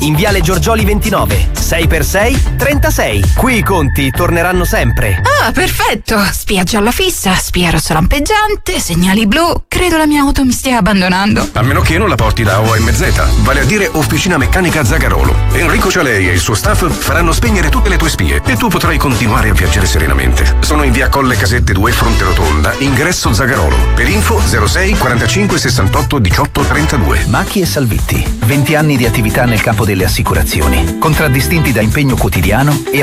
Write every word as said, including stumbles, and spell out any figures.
in Viale Giorgioli ventinove, sei per sei trentasei. Qui i conti torneranno sempre. Ah, perfetto. Spia gialla fissa, spia rosso lampeggiante, segnali blu. Credo la mia auto mi stia abbandonando. A meno che non la porti da O M Z, vale a dire Officina Meccanica Zagarolo. Enrico Cialei e il suo staff faranno spegnere tutte le tue spie e tu potrai continuare a viaggiare serenamente. Sono in via Colle Casette due, Fronte Rotonda, ingresso Zagarolo. Per info zero sei quarantacinque sessantotto diciotto trentadue. Macchi e Salvitti, venti anni di attività nel campo delle assicurazioni, contraddistinti da impegno quotidiano e